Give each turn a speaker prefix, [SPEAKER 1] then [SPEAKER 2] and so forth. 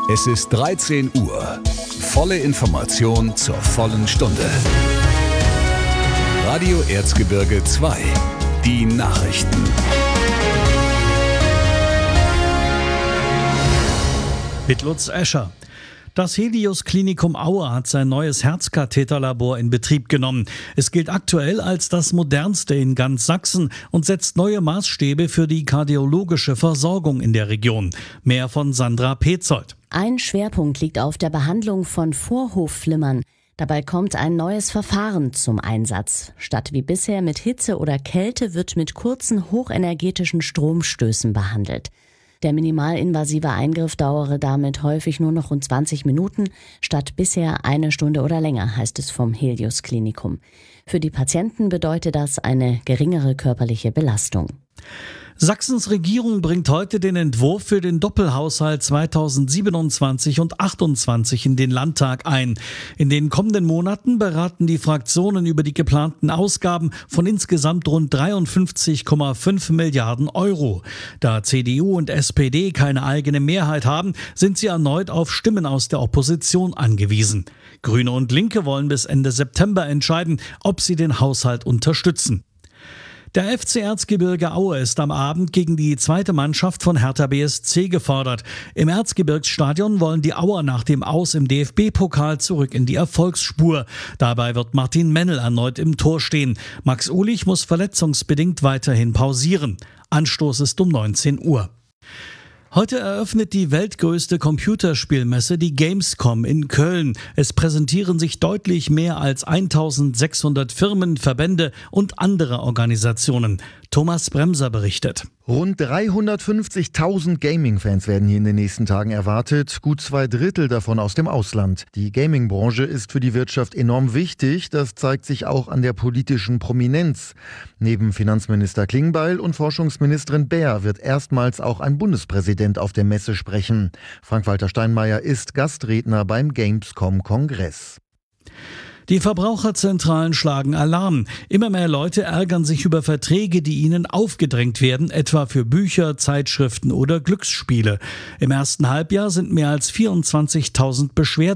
[SPEAKER 1] Es ist 13 Uhr. Volle Information zur vollen Stunde. Radio Erzgebirge 2. Die Nachrichten.
[SPEAKER 2] Mit Lutz Escher. Das Helios Klinikum Aue hat sein neues Herzkatheterlabor in Betrieb genommen. Es gilt aktuell als das modernste in ganz Sachsen und setzt neue Maßstäbe für die kardiologische Versorgung in der Region. Mehr von Sandra Petzold.
[SPEAKER 3] Ein Schwerpunkt liegt auf der Behandlung von Vorhofflimmern. Dabei kommt ein neues Verfahren zum Einsatz. Statt wie bisher mit Hitze oder Kälte wird mit kurzen, hochenergetischen Stromstößen behandelt. Der minimalinvasive Eingriff dauere damit häufig nur noch rund 20 Minuten, statt bisher 1 Stunde oder länger, heißt es vom Helios Klinikum. Für die Patienten bedeutet das eine geringere körperliche Belastung.
[SPEAKER 2] Sachsens Regierung bringt heute den Entwurf für den Doppelhaushalt 2027 und 2028 in den Landtag ein. In den kommenden Monaten beraten die Fraktionen über die geplanten Ausgaben von insgesamt rund 53,5 Milliarden Euro. Da CDU und SPD keine eigene Mehrheit haben, sind sie erneut auf Stimmen aus der Opposition angewiesen. Grüne und Linke wollen bis Ende September entscheiden, ob sie den Haushalt unterstützen. Der FC Erzgebirge Aue ist am Abend gegen die zweite Mannschaft von Hertha BSC gefordert. Im Erzgebirgsstadion wollen die Auer nach dem Aus im DFB-Pokal zurück in die Erfolgsspur. Dabei wird Martin Mennel erneut im Tor stehen. Max Uhlich muss verletzungsbedingt weiterhin pausieren. Anstoß ist um 19 Uhr. Heute eröffnet die weltgrößte Computerspielmesse die Gamescom in Köln. Es präsentieren sich deutlich mehr als 1600 Firmen, Verbände und andere Organisationen. Thomas Bremser berichtet.
[SPEAKER 4] Rund 350.000 Gaming-Fans werden hier in den nächsten Tagen erwartet, gut 2/3 davon aus dem Ausland. Die Gaming-Branche ist für die Wirtschaft enorm wichtig, das zeigt sich auch an der politischen Prominenz. Neben Finanzminister Klingbeil und Forschungsministerin Baer wird erstmals auch ein Bundespräsident auf der Messe sprechen. Frank-Walter Steinmeier ist Gastredner beim Gamescom-Kongress.
[SPEAKER 2] Die Verbraucherzentralen schlagen Alarm. Immer mehr Leute ärgern sich über Verträge, die ihnen aufgedrängt werden, etwa für Bücher, Zeitschriften oder Glücksspiele. Im ersten Halbjahr sind mehr als 24.000 Beschwerden